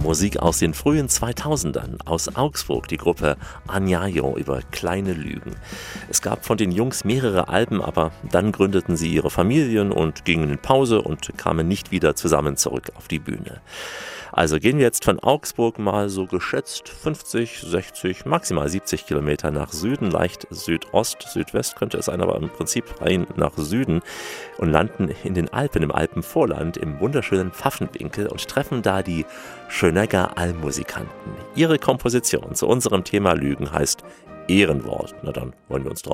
Musik aus den frühen 2000ern, aus Augsburg, die Gruppe Añayo über kleine Lügen. Es gab von den Jungs mehrere Alben, aber dann gründeten sie ihre Familien und gingen in Pause und kamen nicht wieder zusammen zurück auf die Bühne. Also gehen wir jetzt von Augsburg mal so geschätzt 50, 60, maximal 70 Kilometer nach Süden, leicht Südost, Südwest könnte es sein, aber im Prinzip rein nach Süden und landen in den Alpen, im Alpenvorland, im wunderschönen Pfaffenwinkel und treffen da die Schönegger Allmusikanten. Ihre Komposition zu unserem Thema Lügen heißt Ehrenwort. Na dann wollen wir uns drauf